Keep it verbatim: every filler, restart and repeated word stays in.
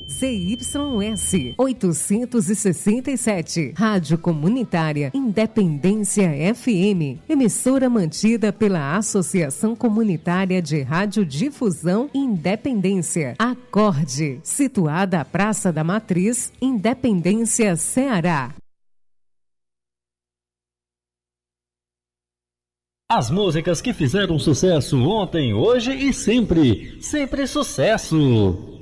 Z Y S oitocentos e sessenta e sete, Rádio Comunitária Independência F M, emissora mantida pela Associação Comunitária de Radiodifusão Independência, Acorde, situada à Praça da Matriz, Independência, Ceará. As músicas que fizeram sucesso ontem, hoje e sempre. Sempre sucesso!